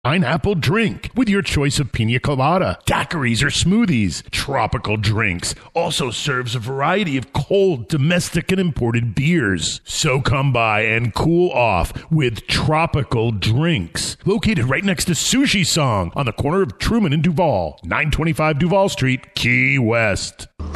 pineapple drink with your choice of pina colada, daiquiris, or smoothies. Tropical Drinks also serves a variety of cold, domestic, and imported beers. So come by and cool off with Tropical Drinks. Located right next to Sushi Song on the corner of Truman and Duval, 925 Duval Street, Key West.